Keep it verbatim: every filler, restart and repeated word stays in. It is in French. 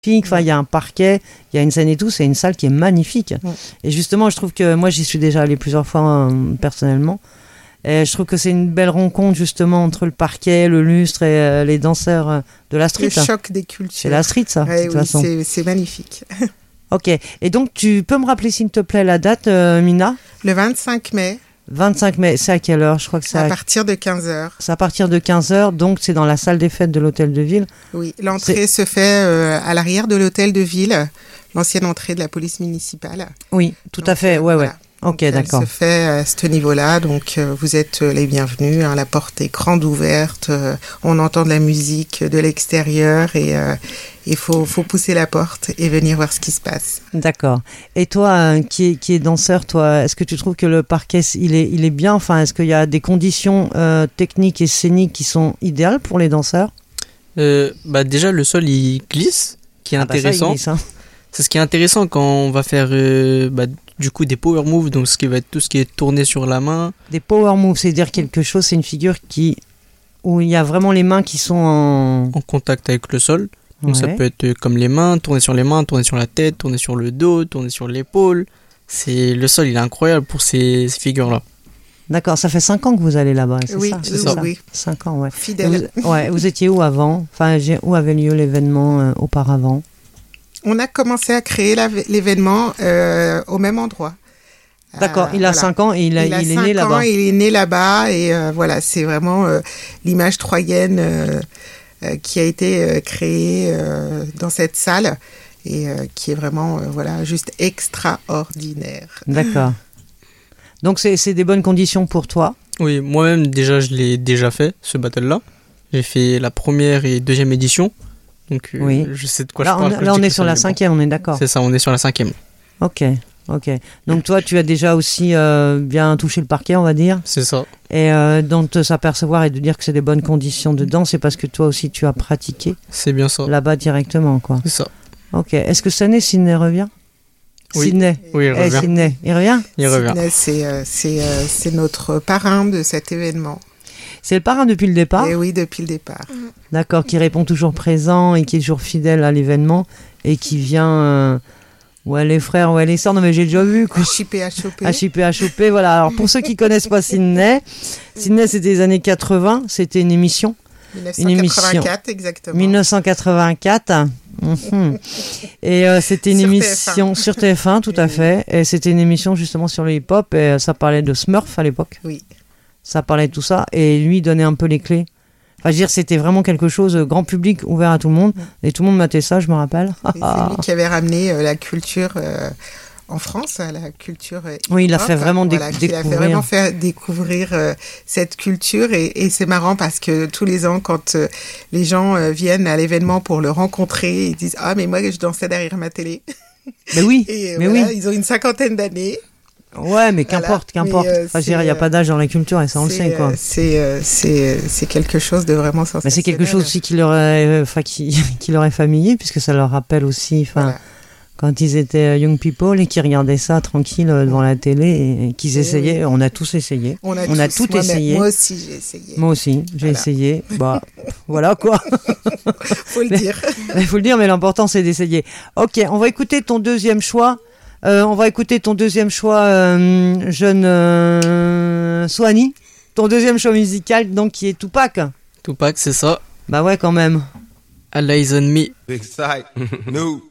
Enfin, il y a un parquet, il y a une scène et tout. C'est une salle qui est magnifique. Ouais. Et justement, je trouve que moi, j'y suis déjà allé plusieurs fois euh, personnellement. Et je trouve que c'est une belle rencontre justement entre le parquet, le lustre et euh, les danseurs euh, de la street. Le choc des cultures. C'est la street, ça. Ouais, de toute oui, façon. C'est, c'est magnifique. Ok. Et donc, tu peux me rappeler, s'il te plaît, la date, euh, Mina ? Le vingt-cinq mai. vingt-cinq mai, c'est à quelle heure ? Je crois que c'est à, à partir de quinze heures. C'est à partir de quinze heures, donc c'est dans la salle des fêtes de l'hôtel de ville. Oui, l'entrée c'est... se fait euh, à l'arrière de l'hôtel de ville, l'ancienne entrée de la police municipale. Oui, tout donc, à fait, ouais, voilà. ouais. Ok, donc, d'accord. Elle se fait à ce niveau-là, donc euh, vous êtes les bienvenus. Hein, la porte est grande ouverte, euh, on entend de la musique de l'extérieur et il euh, faut, faut pousser la porte et venir voir ce qui se passe. D'accord. Et toi, euh, qui, est, qui est danseur, toi, est-ce que tu trouves que le parquet, il est, il est bien ? Enfin, est-ce qu'il y a des conditions euh, techniques et scéniques qui sont idéales pour les danseurs ? euh, bah Déjà, le sol, il glisse, qui est ah intéressant. Bah ça, il glisse, hein. C'est ce qui est intéressant quand on va faire euh, bah, du coup des power moves, donc ce qui va être tout ce qui est tourné sur la main. Des power moves, c'est-à-dire quelque chose, c'est une figure qui où il y a vraiment les mains qui sont en, en contact avec le sol. Donc ouais. Ça peut être comme les mains, tourner sur les mains, tourner sur la tête, tourner sur le dos, tourner sur l'épaule. C'est le sol, il est incroyable pour ces, ces figures-là. D'accord, ça fait cinq ans que vous allez là-bas, c'est oui, ça c'est ça. Oui, cinq ans, ouais. Fidèle. Vous, ouais, vous étiez où avant ? Enfin, où avait lieu l'événement euh, auparavant ? On a commencé à créer la, l'événement euh, au même endroit. D'accord, euh, il a voilà. cinq ans et il, a, il, a il est né là-bas. Il est né là-bas et euh, voilà, c'est vraiment euh, l'image troyenne euh, euh, qui a été euh, créée euh, dans cette salle et euh, qui est vraiment euh, voilà, juste extraordinaire. D'accord. Donc c'est, c'est des bonnes conditions pour toi ? Oui, moi-même déjà je l'ai déjà fait, ce battle-là. J'ai fait la première et deuxième édition. Donc, euh, oui. je sais de quoi là, je parle. On, là, on est sur la cinquième, on est d'accord. C'est ça, on est sur la cinquième. Ok, ok. Donc, toi, tu as déjà aussi euh, bien touché le parquet, on va dire. C'est ça. Et euh, donc, de s'apercevoir et de dire que c'est des bonnes conditions de danse, c'est parce que toi aussi, tu as pratiqué. C'est bien ça. Là-bas directement, quoi. C'est ça. Ok. Est-ce que cette année, Sydney revient ? Oui. Sydney. Oui, il revient. Hey, Sydney, il revient ? Il revient. Sydney, c'est, euh, c'est, euh, c'est notre parrain de cet événement. C'est le parrain depuis le départ ? Et oui, depuis le départ. D'accord, qui répond toujours présent et qui est toujours fidèle à l'événement et qui vient... Euh, ouais, les frères, ouais, les sœurs, non mais j'ai déjà vu. Quoi. À chipper, à choper. À chipper, à choper, voilà. Alors pour ceux qui connaissent pas Sydney, Sydney c'était les années quatre-vingts, c'était une émission. dix-neuf cent quatre-vingt-quatre, une émission, exactement. dix-neuf cent quatre-vingt-quatre. Mmh. Et euh, c'était une sur émission T F un. Sur T F un, tout à fait. Et c'était une émission justement sur le hip-hop et ça parlait de Smurf à l'époque. Oui. Ça parlait de tout ça et lui donnait un peu les clés. Enfin, je veux dire, c'était vraiment quelque chose euh, grand public, ouvert à tout le monde. Et tout le monde matait ça, je me rappelle. C'est lui qui avait ramené euh, la culture euh, en France, la culture euh, oui, il a fait vraiment voilà, déc- il découvrir. a fait vraiment faire découvrir euh, cette culture et, et c'est marrant parce que tous les ans, quand euh, les gens euh, viennent à l'événement pour le rencontrer, ils disent « Ah, mais moi, je dansais derrière ma télé. » Mais oui, et, mais voilà, oui. Ils ont une cinquantaine d'années. Ouais, mais qu'importe, voilà. qu'importe. Mais, euh, enfin, je veux dire, il n'y a pas d'âge dans la culture et ça, on le sait, quoi. Euh, c'est, euh, c'est, c'est quelque chose de vraiment sensationnel. Mais c'est quelque chose aussi qui leur est, enfin, qui, qui leur est familier, puisque ça leur rappelle aussi, enfin, voilà. Quand ils étaient young people et qu'ils regardaient ça tranquille devant la télé et, et qu'ils essayaient, oui. on a tous essayé. On a, on a tous, tout essayé. Moi aussi, j'ai essayé. Moi aussi, j'ai voilà. essayé. Bah, voilà, quoi. Faut le dire. Il faut le dire, mais l'important, c'est d'essayer. Ok, on va écouter ton deuxième choix. Euh, on va écouter ton deuxième choix, euh, jeune euh, Soani. Ton deuxième choix musical, donc, qui est Tupac. Tupac, c'est ça. Bah ouais, quand même. All Eyes on Me. Big sight. New.